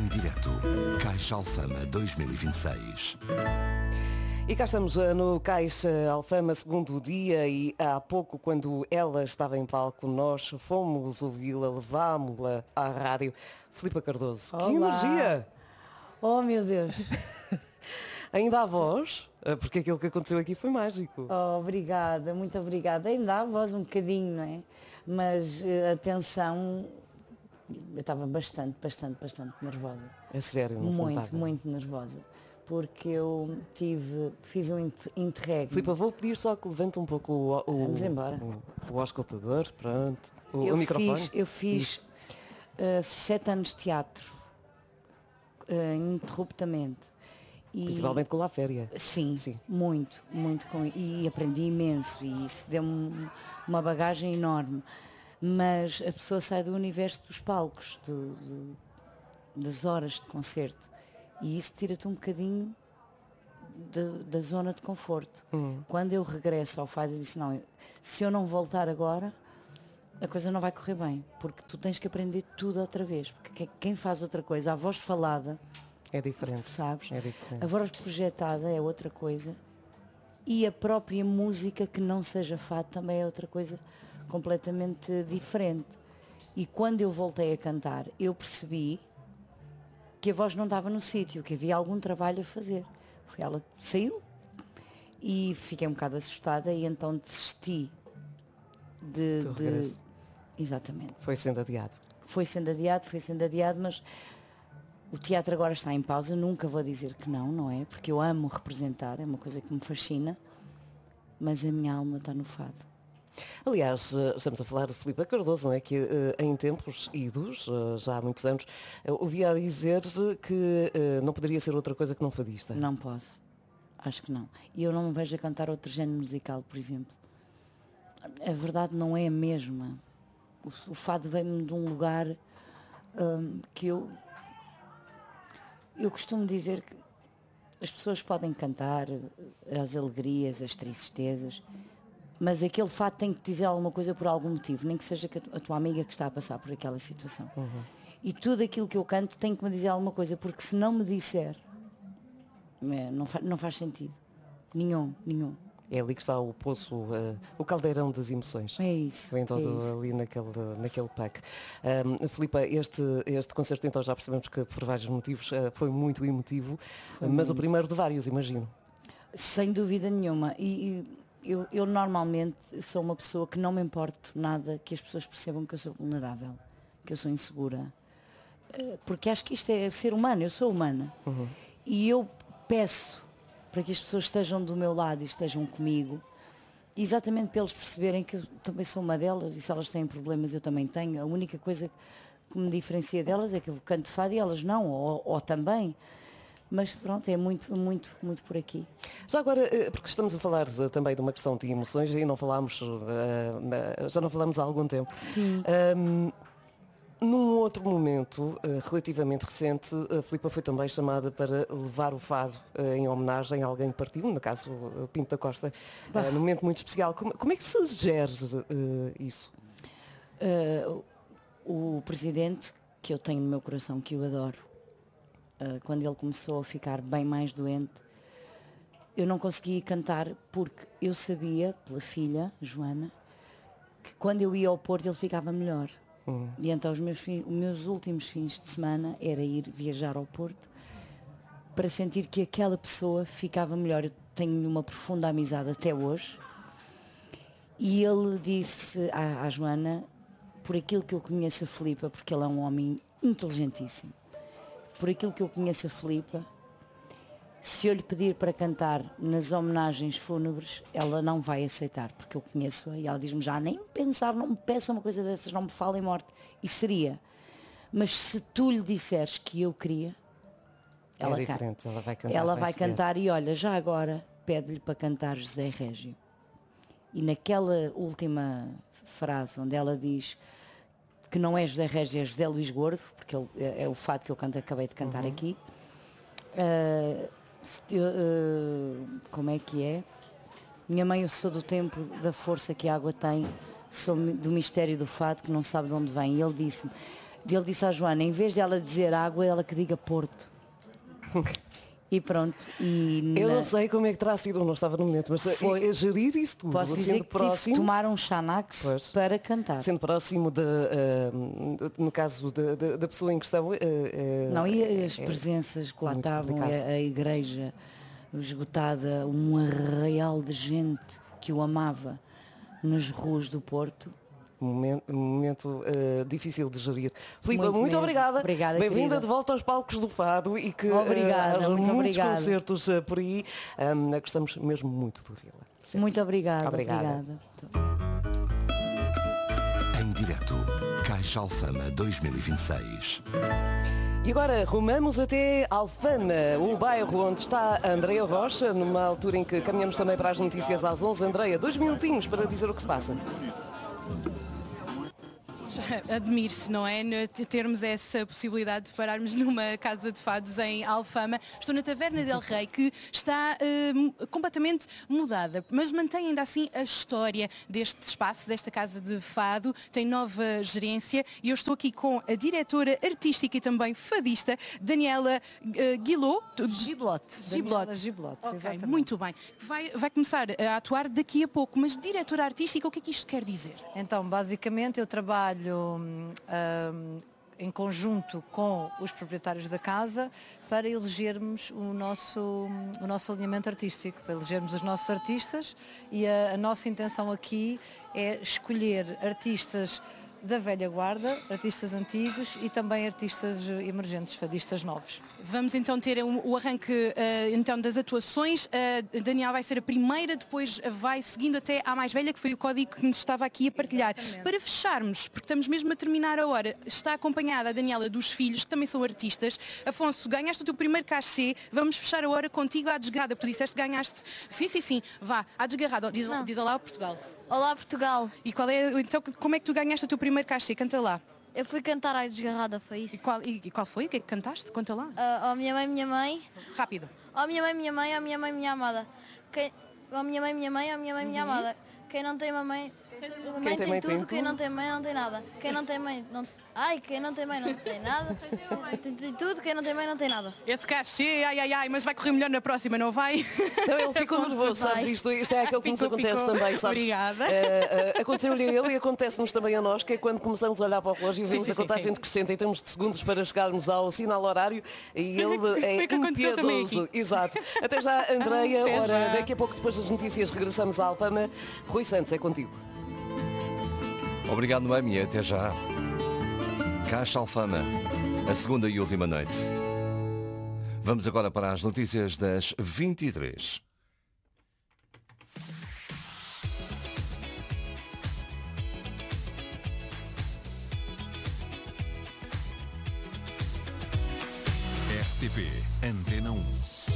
Em direto, Caixa Alfama 2026. E cá estamos no Caixa Alfama, segundo dia, e há pouco, quando ela estava em palco, nós fomos ouvi-la, levámos-la à rádio. Filipa Cardoso, Olá. Que energia! Oh, meu Deus! Ainda há voz, porque aquilo que aconteceu aqui foi mágico. Oh, obrigada, muito obrigada. Ainda há voz um bocadinho, não é? Mas a tensão, eu estava bastante nervosa. É sério, não Muito nervosa. Porque eu fiz um interregno. Filipa, vou pedir só que levante um pouco Vamos embora. o auscultador, pronto, o microfone. Eu fiz 7 anos de teatro, ininterruptamente. Principalmente com a féria. Sim, muito, e aprendi imenso e isso deu-me uma bagagem enorme. Mas a pessoa sai do universo dos palcos, das horas de concerto, e isso tira-te um bocadinho da zona de conforto. Quando eu regresso ao fado, eu disse, não, se eu não voltar agora, a coisa não vai correr bem, porque tu tens que aprender tudo outra vez, porque quem faz outra coisa, a voz falada, é diferente, tu sabes, é diferente. A voz projetada é outra coisa, e a própria música que não seja fado também é outra coisa completamente diferente. E quando eu voltei a cantar, eu percebi que a voz não estava no sítio, que havia algum trabalho a fazer. Ela saiu e fiquei um bocado assustada e então desisti de... Exatamente. Foi sendo adiado, mas o teatro agora está em pausa, nunca vou dizer que não é? Porque eu amo representar, é uma coisa que me fascina, mas a minha alma está no fado. Aliás, estamos a falar de Filipa Cardoso, não é? Que em tempos idos, já há muitos anos, ouvia dizer que não poderia ser outra coisa que não fadista. Não posso, acho que não. E eu não me vejo a cantar outro género musical, por exemplo. A verdade não é a mesma. O fado vem-me de um lugar que eu costumo dizer que as pessoas podem cantar as alegrias, as tristezas, mas aquele fado tem que dizer alguma coisa por algum motivo, nem que seja a tua amiga que está a passar por aquela situação. E tudo aquilo que eu canto tem que me dizer alguma coisa, porque se não me disser, não faz sentido. Nenhum. É ali que está o poço, o caldeirão das emoções. É isso. Vem todo ali naquele pack. Filipa, este concerto então já percebemos que por vários motivos foi muito emotivo, mas o primeiro de vários, imagino. Sem dúvida nenhuma. E eu normalmente sou uma pessoa que não me importo nada que as pessoas percebam que eu sou vulnerável, que eu sou insegura. Porque acho que isto é ser humano, eu sou humana. E eu peço para que as pessoas estejam do meu lado e estejam comigo, exatamente para eles perceberem que eu também sou uma delas, e se elas têm problemas eu também tenho. A única coisa que me diferencia delas é que eu canto fado e elas não, ou também. Mas pronto, é muito por aqui. Já agora, porque estamos a falar também de uma questão de emoções e não falámos, já não falamos há algum tempo. Sim. Num outro momento, relativamente recente, a Filipa foi também chamada para levar o fado em homenagem a alguém que partiu, no caso o Pinto da Costa, num momento muito especial. Como é que se gera isso? O presidente, que eu tenho no meu coração, que eu adoro, quando ele começou a ficar bem mais doente, eu não conseguia cantar porque eu sabia, pela filha, Joana, que quando eu ia ao Porto ele ficava melhor. E então os meus últimos fins de semana era ir viajar ao Porto para sentir que aquela pessoa ficava melhor. Eu tenho uma profunda amizade até hoje. E ele disse à Joana, por aquilo que eu conheço a Filipa, porque ele é um homem inteligentíssimo, por aquilo que eu conheço a Filipa, se eu lhe pedir para cantar nas homenagens fúnebres, ela não vai aceitar, porque eu conheço-a e ela diz-me já, nem pensar, não me peça uma coisa dessas, não me fale em morte. E seria. Mas se tu lhe disseres que eu queria, ela diferente, ela vai cantar. Ela vai cantar e olha, já agora pede-lhe para cantar José Régio. E naquela última frase onde ela diz que não é José Régio, é José Luís Gordo, porque ele, é o fado que eu acabei de cantar aqui. Como é que é? Minha mãe, eu sou do tempo da força que a água tem, sou do mistério do fado que não sabe de onde vem. E ele disse-me, E ele disse à Joana, em vez de ela dizer água, ela que diga Porto. E pronto. Eu não sei como é que terá sido, eu não estava no momento, mas Foi. gerir isso tudo, Posso dizer sendo que tive próximo, de tomar um Xanax para cantar. sendo próximo no caso da pessoa em questão. Não, e as presenças que lá muito estavam, complicado. a igreja esgotada, um arraial de gente que o amava nas ruas do Porto. Um momento difícil de gerir. Filipe, Muito muito mesmo. obrigada. Obrigada, Bem-vinda querida. de volta aos palcos do Fado e que Obrigada, haja muito muitos obrigada. concertos por aí. Gostamos mesmo muito do Vila. Sempre. Muito obrigada. Obrigada. Em direto, Caixa Alfama 2026. E agora rumamos até Alfama, o bairro onde está a Andreia Rocha, numa altura em que caminhamos também para as notícias às 11. Andreia, 2 minutinhos para dizer o que se passa. Admire-se, não é? Termos essa possibilidade de pararmos numa casa de fados em Alfama. Estou na Taverna del Rei, que está completamente mudada, mas mantém ainda assim a história deste espaço, desta casa de fado. Tem nova gerência e eu estou aqui com a diretora artística e também fadista, Daniela Giblote. Giblote, Ok, exatamente. muito bem. Vai começar a atuar daqui a pouco, mas diretora artística, o que é que isto quer dizer? Então, basicamente, eu trabalho em conjunto com os proprietários da casa para elegermos o nosso alinhamento artístico, para elegermos os nossos artistas e a nossa intenção aqui é escolher artistas da velha guarda, artistas antigos e também artistas emergentes, fadistas novos. Vamos então ter o arranque então das atuações. A Daniela vai ser a primeira, depois vai seguindo até à mais velha, que foi o código que nos estava aqui a partilhar. Exatamente. Para fecharmos, porque estamos mesmo a terminar a hora, está acompanhada a Daniela dos filhos, que também são artistas. Afonso, ganhaste o teu primeiro cachê, vamos fechar a hora contigo à desgarrada, porque tu disseste que ganhaste. Sim, vá, à desgarrada. Diz olá ao Portugal. Olá Portugal, E então, como é que tu ganhaste o teu primeiro cachê? Canta lá. eu fui cantar à desgarrada, foi isso. E qual foi? O que é que cantaste? Conta lá. Ó minha mãe, Rápido. ó minha mãe, ó minha mãe, minha amada. Ó minha mãe, minha amada. Quem não tem mamãe, mamãe tem tudo, quem não tem mãe não tem nada. Quem não tem mãe não... Ai, quem não tem mãe não tem nada. Tem tudo, quem não tem mãe não tem nada. Esse cachê, ai, mas vai correr melhor na próxima, não vai? Então ele ficou nervoso, sabes? Isto é aquilo que nos acontece também, sabes? Obrigada. Aconteceu-lhe a ele e acontece-nos também a nós, que é quando começamos a olhar para o relógio e vemos a contagem decrescente e temos de segundos para chegarmos ao sinal horário e ele é que aconteceu também impiedoso. aqui. Exato. Até já, Andreia. Até Ora, já. daqui a pouco, depois das notícias, regressamos à Alfama. Rui Santos, é contigo. Obrigado, Noemi. Até já. Caixa Alfama, a segunda e última noite. Vamos agora para as notícias das 23. RTP Antena 1.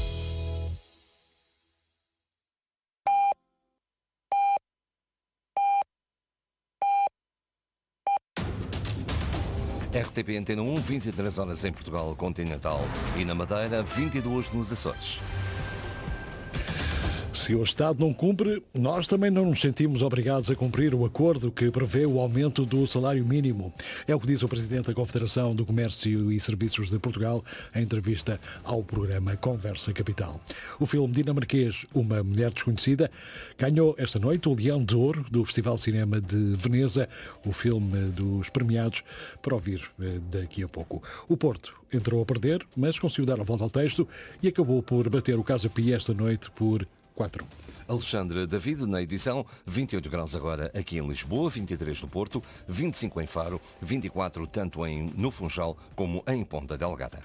RTP Antena 1, 23 horas em Portugal continental e na Madeira, 22 nos Açores. Se o Estado não cumpre, nós também não nos sentimos obrigados a cumprir o acordo que prevê o aumento do salário mínimo. É o que diz o Presidente da Confederação do Comércio e Serviços de Portugal em entrevista ao programa Conversa Capital. O filme dinamarquês Uma Mulher Desconhecida ganhou esta noite o Leão de Ouro do Festival de Cinema de Veneza, o filme dos premiados, para ouvir daqui a pouco. O Porto entrou a perder, mas conseguiu dar a volta ao texto e acabou por bater o Casa Pia esta noite por 4. Alexandre David, na edição, 28 graus agora aqui em Lisboa, 23 no Porto, 25 em Faro, 24 tanto no Funchal como em Ponta Delgada.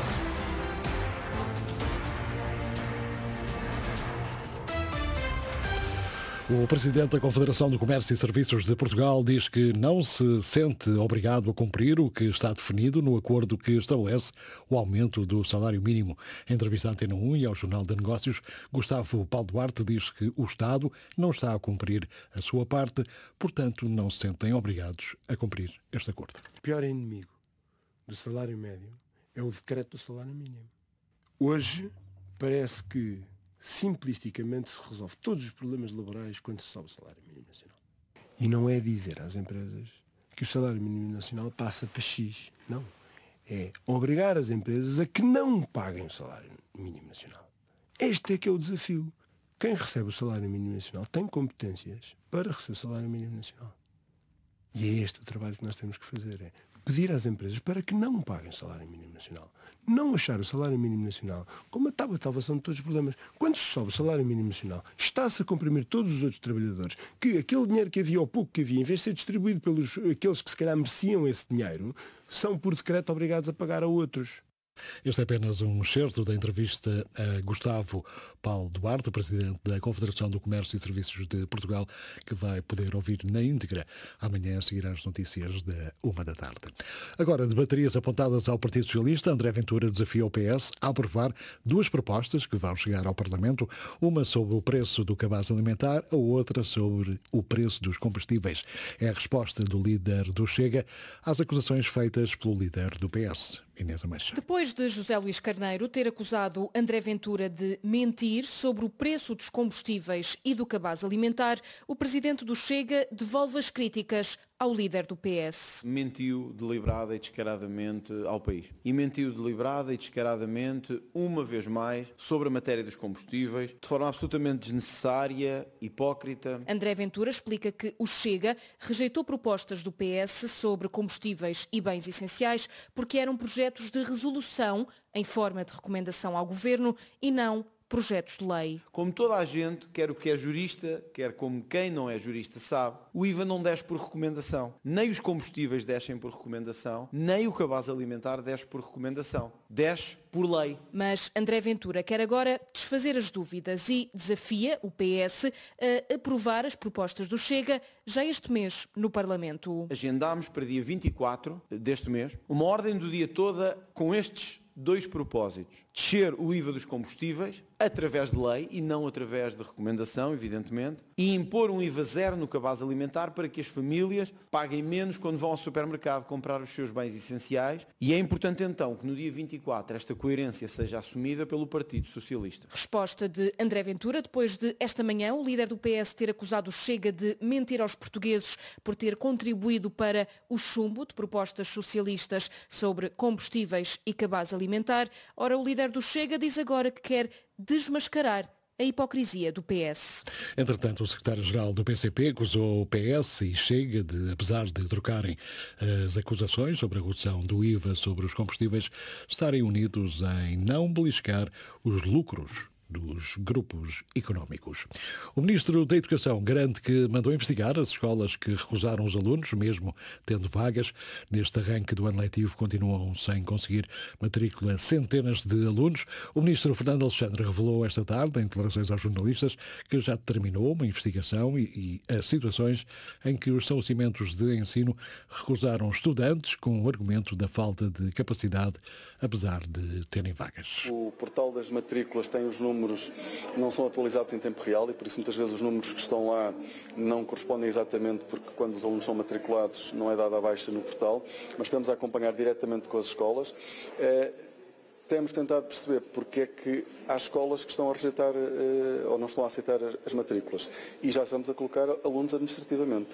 O Presidente da Confederação do Comércio e Serviços de Portugal diz que não se sente obrigado a cumprir o que está definido no acordo que estabelece o aumento do salário mínimo. Em entrevista à Antena 1 e ao Jornal de Negócios, Gustavo Paulo Duarte diz que o Estado não está a cumprir a sua parte, portanto não se sentem obrigados a cumprir este acordo. O pior inimigo do salário médio é o decreto do salário mínimo. Hoje parece que simplisticamente se resolve todos os problemas laborais quando se sobe o salário mínimo nacional. E não é dizer às empresas que o salário mínimo nacional passa para X. Não. É obrigar as empresas a que não paguem o salário mínimo nacional. Este é que é o desafio. Quem recebe o salário mínimo nacional tem competências para receber o salário mínimo nacional. E é este o trabalho que nós temos que fazer. É pedir às empresas para que não paguem o salário mínimo nacional. Não achar o salário mínimo nacional como a tábua de salvação de todos os problemas. Quando se sobe o salário mínimo nacional, está-se a comprimir todos os outros trabalhadores, que aquele dinheiro que havia ou pouco que havia, em vez de ser distribuído pelos aqueles que se calhar mereciam esse dinheiro, são por decreto obrigados a pagar a outros. Este é apenas um excerto da entrevista a Gustavo Paulo Duarte, o presidente da Confederação do Comércio e Serviços de Portugal, que vai poder ouvir na íntegra amanhã a seguir às notícias da 13h. Agora, de baterias apontadas ao Partido Socialista, André Ventura desafia o PS a aprovar duas propostas que vão chegar ao Parlamento, uma sobre o preço do cabaz alimentar, a outra sobre o preço dos combustíveis. É a resposta do líder do Chega às acusações feitas pelo líder do PS. Inês Ameixa. Depois de José Luís Carneiro ter acusado André Ventura de mentir sobre o preço dos combustíveis e do cabaz alimentar, o presidente do Chega devolve as críticas ao líder do PS. Mentiu deliberada e descaradamente ao país. E mentiu deliberada e descaradamente, uma vez mais, sobre a matéria dos combustíveis, de forma absolutamente desnecessária, hipócrita. André Ventura explica que o Chega rejeitou propostas do PS sobre combustíveis e bens essenciais porque eram projetos de resolução em forma de recomendação ao Governo e não projetos de lei. Como toda a gente, quer o que é jurista, quer como quem não é jurista sabe, o IVA não desce por recomendação. Nem os combustíveis descem por recomendação, nem o cabaz alimentar desce por recomendação. Desce por lei. Mas André Ventura quer agora desfazer as dúvidas e desafia o PS a aprovar as propostas do Chega já este mês no Parlamento. Agendámos para dia 24 deste mês uma ordem do dia toda com estes dois propósitos. Descer o IVA dos combustíveis através de lei e não através de recomendação, evidentemente, e impor um IVA zero no cabaz alimentar para que as famílias paguem menos quando vão ao supermercado comprar os seus bens essenciais. E é importante então que no dia 24 esta coerência seja assumida pelo Partido Socialista. Resposta de André Ventura depois de esta manhã o líder do PS ter acusado o Chega de mentir aos portugueses por ter contribuído para o chumbo de propostas socialistas sobre combustíveis e cabaz alimentar. Ora, o líder do Chega diz agora que quer desmascarar a hipocrisia do PS. Entretanto, o secretário-geral do PCP acusou o PS e Chega de, apesar de trocarem as acusações sobre a redução do IVA sobre os combustíveis, estarem unidos em não beliscar os lucros dos grupos económicos. O Ministro da Educação garante que mandou investigar as escolas que recusaram os alunos, mesmo tendo vagas. Neste arranque do ano letivo continuam sem conseguir matrícula centenas de alunos. O Ministro Fernando Alexandre revelou esta tarde, em declarações aos jornalistas, que já determinou uma investigação e as situações em que os estabelecimentos de ensino recusaram estudantes com o argumento da falta de capacidade, apesar de terem vagas. O portal das matrículas tem os números, não são atualizados em tempo real e por isso muitas vezes os números que estão lá não correspondem exatamente, porque quando os alunos são matriculados não é dada a baixa no portal, mas estamos a acompanhar diretamente com as escolas. Temos tentado perceber porque é que há escolas que estão a rejeitar ou não estão a aceitar as matrículas e já estamos a colocar alunos administrativamente.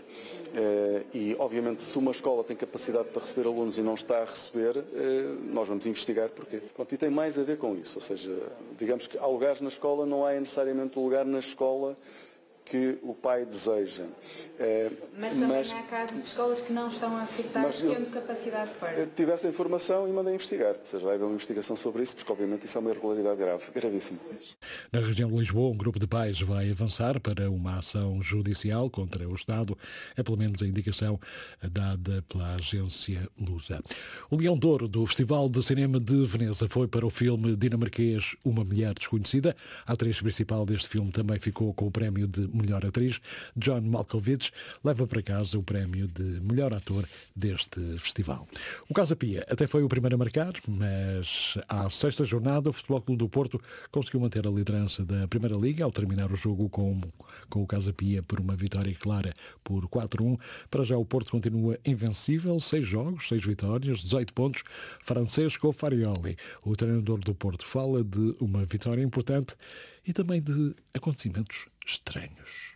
E obviamente se uma escola tem capacidade para receber alunos e não está a receber, nós vamos investigar porquê. Pronto, e tem mais a ver com isso, ou seja, digamos que há lugares na escola, não há necessariamente o lugar na escola que o pai deseja. Mas também há casos de escolas que não estão a aceitar tendo capacidade para. Tive essa informação e mandei investigar. Ou seja, vai haver uma investigação sobre isso, porque obviamente isso é uma irregularidade gravíssima. Na região de Lisboa, um grupo de pais vai avançar para uma ação judicial contra o Estado. É pelo menos a indicação dada pela agência Lusa. O Leão de Ouro do Festival de Cinema de Veneza foi para o filme dinamarquês Uma Mulher Desconhecida. A atriz principal deste filme também ficou com o prémio de melhor atriz. John Malkovich leva para casa o prémio de melhor ator deste festival. O Casa Pia até foi o primeiro a marcar, mas à sexta jornada o Futebol Clube do Porto conseguiu manter a liderança da Primeira Liga ao terminar o jogo com o Casa Pia por uma vitória clara por 4-1. Para já o Porto continua invencível, 6 jogos, 6 vitórias, 18 pontos. Francesco Farioli, o treinador do Porto, fala de uma vitória importante e também de acontecimentos estranhos.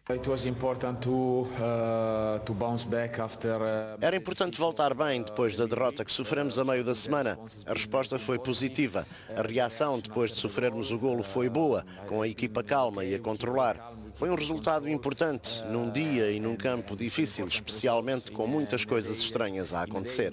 Era importante voltar bem depois da derrota que sofremos a meio da semana. A resposta foi positiva. A reação depois de sofrermos o golo foi boa, com a equipa calma e a controlar. Foi um resultado importante num dia e num campo difícil, especialmente com muitas coisas estranhas a acontecer.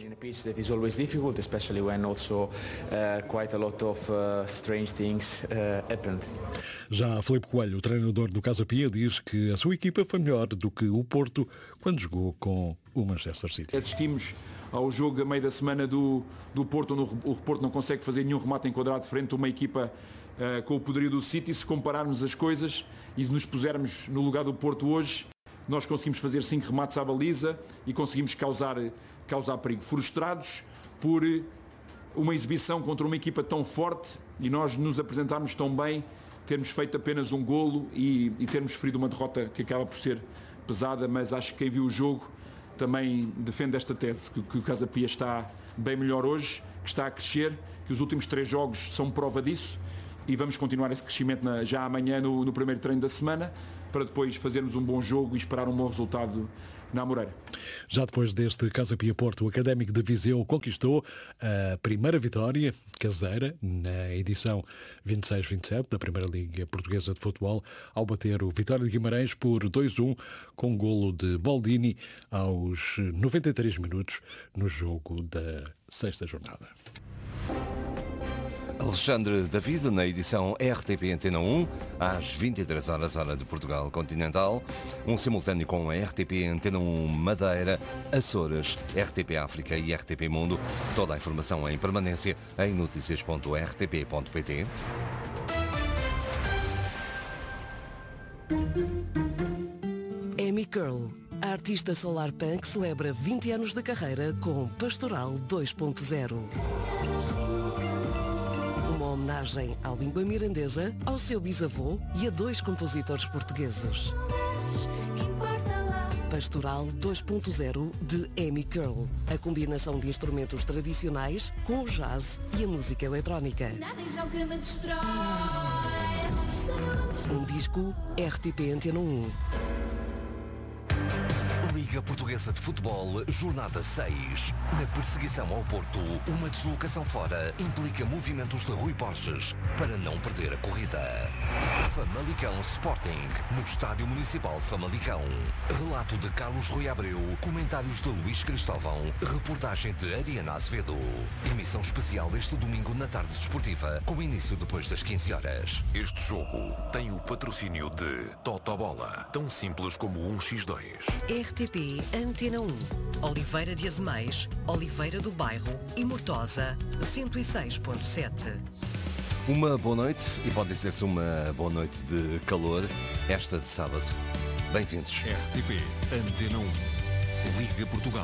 Já Filipe Coelho, o treinador do Casa Pia, diz que a sua equipa foi melhor do que o Porto quando jogou com o Manchester City. Assistimos ao jogo a meio da semana do Porto, onde o Porto não consegue fazer nenhum remate enquadrado frente a uma equipa com o poderio do City. Se compararmos as coisas e nos pusermos no lugar do Porto hoje, nós conseguimos fazer 5 remates à baliza e conseguimos causar perigo. Frustrados por uma exibição contra uma equipa tão forte e nós nos apresentarmos tão bem, termos feito apenas um golo e termos sofrido uma derrota que acaba por ser pesada, mas acho que quem viu o jogo também defende esta tese, que o Casa Pia está bem melhor hoje, que está a crescer, que os últimos 3 jogos são prova disso e vamos continuar esse crescimento já amanhã no primeiro treino da semana, para depois fazermos um bom jogo e esperar um bom resultado na Amoreira. Já depois deste Casa Pia Porto, o Académico de Viseu conquistou a primeira vitória caseira na edição 26-27 da Primeira Liga Portuguesa de Futebol, ao bater o Vitória de Guimarães por 2-1 com golo de Boldini aos 93 minutos no jogo da 6ª jornada. Alexandre David, na edição RTP Antena 1, às 23 horas, hora de Portugal Continental. Um simultâneo com a RTP Antena 1 Madeira, Açores, RTP África e RTP Mundo. Toda a informação em permanência em noticias.rtp.pt. Amy Curl, a artista solar punk, celebra 20 anos de carreira com Pastoral 2.0. Uma homenagem à língua mirandesa, ao seu bisavô e a 2 compositores portugueses. Pastoral 2.0 de Amy Curl, a combinação de instrumentos tradicionais com o jazz e a música eletrónica. Um disco RTP Antena 1. Liga Portuguesa de Futebol, Jornada 6. Na perseguição ao Porto, uma deslocação fora implica movimentos de Rui Borges para não perder a corrida. Famalicão Sporting, no Estádio Municipal de Famalicão. Relato de Carlos Rui Abreu, comentários de Luís Cristóvão, reportagem de Ariana Azevedo. Emissão especial este domingo na tarde desportiva, com início depois das 15 horas. Este jogo tem o patrocínio de Totobola, tão simples como 1x2. RTP Antena 1. Oliveira de Azemais, Oliveira do Bairro e Mortosa 106.7. Uma boa noite, e pode dizer-se uma boa noite de calor, esta de sábado. Bem-vindos. RTP Antena 1. Liga Portugal.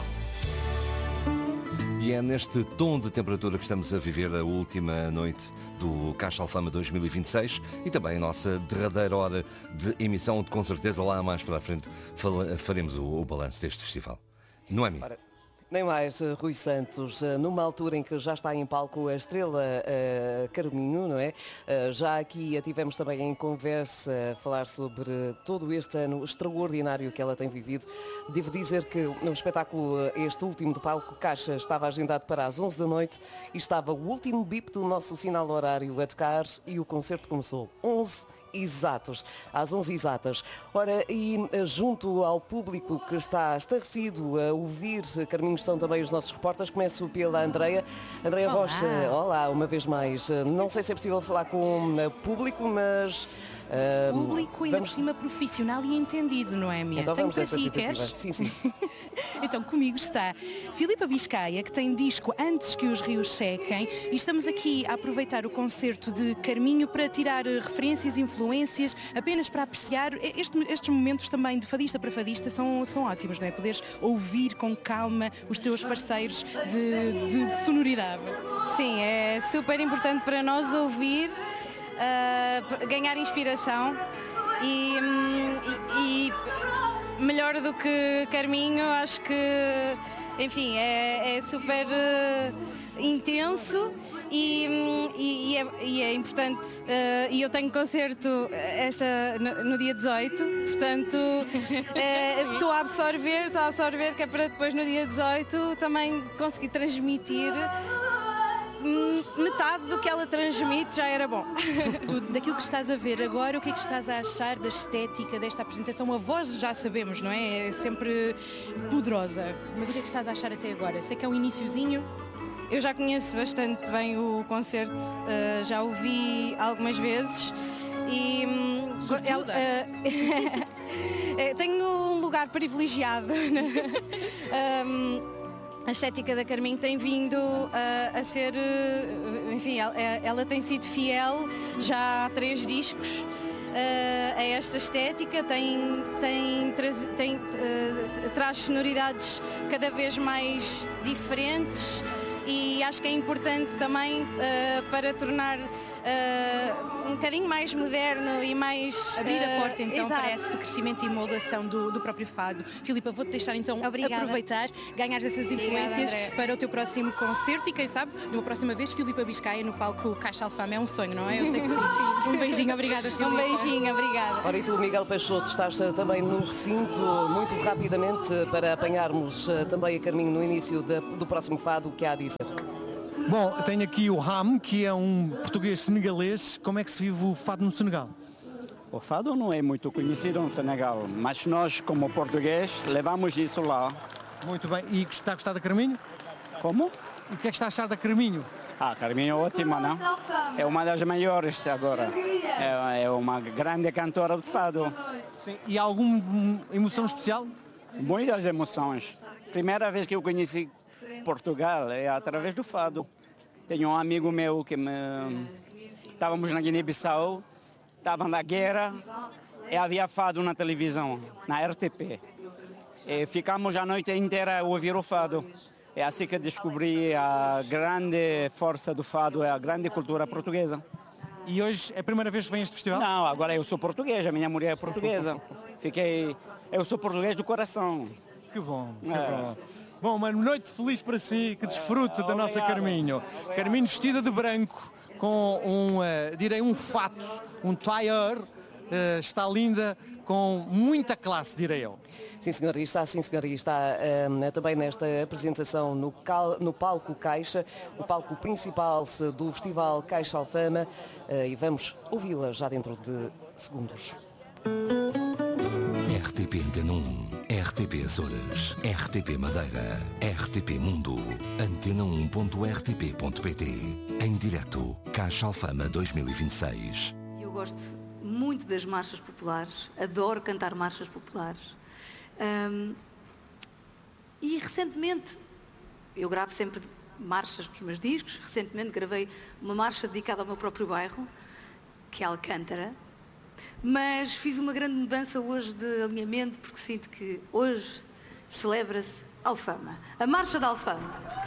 E é neste tom de temperatura que estamos a viver a última noite do Caixa Alfama 2026 e também a nossa derradeira hora de emissão, onde com certeza lá mais para a frente faremos o balanço deste festival. Não é, amigo? Nem mais, Rui Santos, numa altura em que já está em palco a estrela Carminho, não é? Já aqui a tivemos também em conversa a falar sobre todo este ano extraordinário que ela tem vivido. Devo dizer que no espetáculo, este último do palco Caixa, estava agendado para as 11 da noite e estava o último bip do nosso sinal horário a tocar e o concerto começou 11 exatos, às 11 exatas. Ora, e junto ao público que está estarrecido a ouvir Carminho, estão também os nossos repórteres. Começo pela Andreia. Andreia Rocha, olá, uma vez mais. Não sei se é possível falar com o público, mas... público ainda por cima profissional e entendido, não é, minha? Então tenho para ti, queres? Sim, sim. Então comigo está Filipa Biscaia, que tem disco Antes que os Rios Sequem, e estamos aqui a aproveitar o concerto de Carminho para tirar referências, influências, apenas para apreciar. Estes momentos também de fadista para fadista são ótimos, não é? Poderes ouvir com calma os teus parceiros de sonoridade. Sim, é super importante para nós ouvir, ganhar inspiração e melhor do que Carminho, acho que, enfim, é super intenso e e é importante, e eu tenho concerto no dia 18, portanto estou a absorver que é para depois no dia 18 também conseguir transmitir metade do que ela transmite já era bom. Daquilo que estás a ver agora, o que é que estás a achar da estética desta apresentação? A voz já sabemos, não é? É sempre poderosa. Mas o que é que estás a achar até agora? Sei que é um iniciozinho. Eu já conheço bastante bem o concerto, já o vi algumas vezes e tenho um lugar privilegiado. A estética da Carminho tem vindo a ser, enfim, ela tem sido fiel já há 3 discos a esta estética, traz sonoridades cada vez mais diferentes e acho que é importante também para tornar um bocadinho mais moderno e mais... Abrir a porta então exato. para esse crescimento e moldação do próprio fado. Filipa, vou-te deixar então aproveitar, ganhar essas influências para o teu próximo concerto e quem sabe, numa próxima vez, Filipa Biscaia no palco Caixa Alfama. É um sonho, não é? Eu sei que sim. Um beijinho, obrigada Filipa. Um beijinho, obrigada. Ora, e tu, Miguel Peixoto, estás também no recinto, muito rapidamente, para apanharmos também a Carminho no início do próximo fado, o que há a dizer? Bom, tenho aqui o Ham, que é um português senegalês. Como é que se vive o fado no Senegal? O fado não é muito conhecido no Senegal, mas nós, como português, levamos isso lá. Muito bem. E está a gostar da Carminho? Como? E o que é que está a achar da Carminho? A Carminho é ótima, não? É uma das maiores agora. É uma grande cantora de fado. Sim. E alguma emoção especial? Muitas emoções. Primeira vez que eu conheci Portugal é através do fado. Tenho um amigo meu que estávamos na Guiné-Bissau, estava na guerra e havia fado na televisão, na RTP. E ficamos a noite inteira a ouvir o fado. É assim que descobri a grande força do fado, a grande cultura portuguesa. E hoje é a primeira vez que vem a este festival? Não, agora eu sou português, a minha mulher é portuguesa. Eu sou português do coração. Que bom, que bom. Bom, uma noite feliz para si, que desfrute da nossa Carminho. Carminho vestida de branco, com um fato, um tailleur, está linda, com muita classe, direi eu. Sim, senhora, e está também nesta apresentação no palco Caixa, o palco principal do Festival Caixa Alfama, e vamos ouvi-la já dentro de segundos. RTP Antena 1, RTP Açores, RTP Madeira, RTP Mundo, antena1.rtp.pt. Em direto, Caixa Alfama 2026. Eu gosto muito das marchas populares, adoro cantar marchas populares. E recentemente, eu gravo sempre marchas dos meus discos, recentemente gravei uma marcha dedicada ao meu próprio bairro, que é Alcântara. Mas fiz uma grande mudança hoje de alinhamento porque sinto que hoje celebra-se Alfama, a Marcha da Alfama.